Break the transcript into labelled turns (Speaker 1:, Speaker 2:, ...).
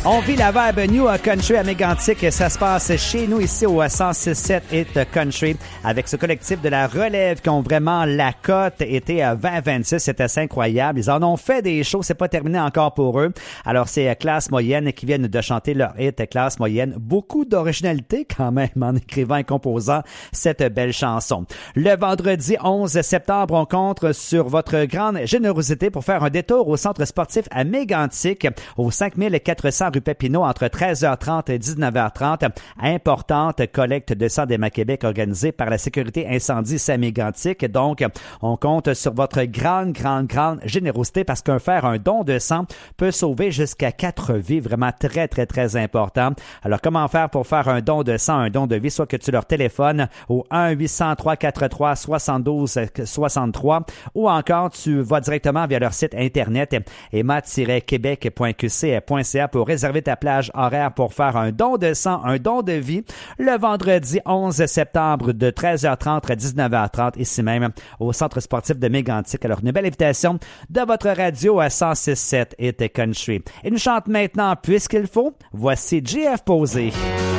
Speaker 1: On vit la vibe New Country à Mégantic. Ça se passe chez nous ici au 106.7 Hit Country avec ce collectif de la relève qui ont vraiment la cote été 2026. C'était assez incroyable. Ils en ont fait des shows. C'est pas terminé encore pour eux. Alors, c'est Classe Moyenne qui viennent de chanter leur hit Classe Moyenne. Beaucoup d'originalité quand même en écrivant et composant cette belle chanson. Le vendredi 11 septembre, on compte sur votre grande générosité pour faire un détour au centre sportif à Mégantic au 5400 rue Papineau entre 13h30 et 19h30. Importante collecte de sang d'Emma Québec organisée par la sécurité incendie Mégantic. Donc, on compte sur votre grande générosité parce qu'un faire un don de sang peut sauver jusqu'à 4 vies. Vraiment très, très, très important. Alors, comment faire pour faire un don de sang, un don de vie? Soit que tu leur téléphones au 1-800-343-72-63 ou encore tu vas directement via leur site internet emma-québec.qc.ca pour réserver ta plage horaire pour faire un don de sang, un don de vie le vendredi 11 septembre de 13h30 à 19h30 ici même au centre sportif de Mégantic. Alors, une belle invitation de votre radio à 106.7 Hit Country. Et nous chante maintenant Puisqu'il faut. Voici JF Posé.